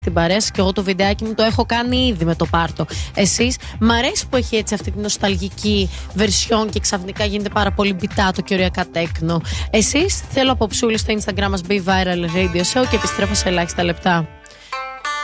την παρέα σας, και εγώ το βιντεάκι μου το έχω κάνει ήδη με το πάρτο. Εσείς, μ' αρέσει που έχει έτσι αυτή την νοσταλγική βερσιόν και ξαφνικά γίνεται πάρα πολύ μπιτάτο και ωριακά τέκνο. Εσείς, θέλω απόψούλη στο Instagram μας Be Viral Radio Show και επιστρέφω σε ελάχιστα λεπτά.